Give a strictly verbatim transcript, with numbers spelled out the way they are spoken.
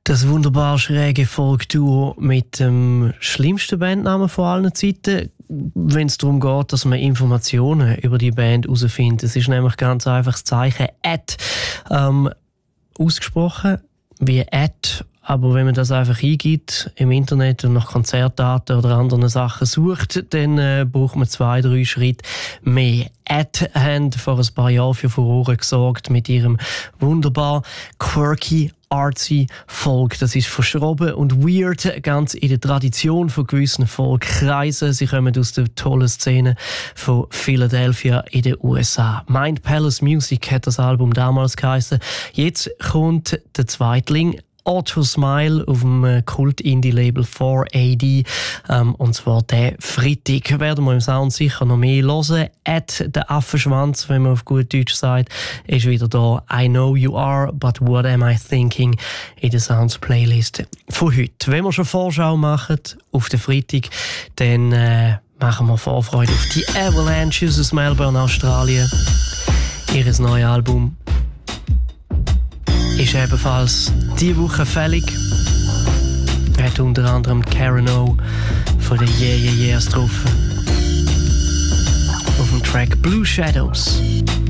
Das wunderbar schräge Folk-Duo mit dem schlimmsten Bandnamen von allen Zeiten, wenn es darum geht, dass man Informationen über die Band herausfindet. Es ist nämlich ganz einfach das Zeichen «at», ähm, ausgesprochen wie «at», aber wenn man das einfach eingibt im Internet und nach Konzertdaten oder anderen Sachen sucht, dann äh, braucht man zwei, drei Schritte mehr. «at» haben vor ein paar Jahren für Furore gesorgt mit ihrem wunderbar quirky, artsy Folk. Das ist verschroben und weird, ganz in der Tradition von gewissen Folkkreisen. Sie kommen aus der tollen Szene von Philadelphia in den U S A. Mind Palace Music hat das Album damals geheißen. Jetzt kommt der Zweitling, Auto Smile, auf dem Kult-Indie-Label four A D. Ähm, und zwar der Freitag. Werden wir im Sound sicher noch mehr hören. «At» der Affenschwanz, wenn man auf gut Deutsch sagt, ist wieder da. «I know you are, but what am I thinking?» in der Sounds-Playlist von heute. Wenn wir schon Vorschau machen auf den Freitag, dann äh, machen wir Vorfreude auf die Avalanches aus Melbourne, Australien. Ihres neue Album ist ebenfalls diese Woche fällig. Er hat unter anderem Karen O von den Yeah Yeah Yeahs drauf. Auf dem Track Blue Shadows.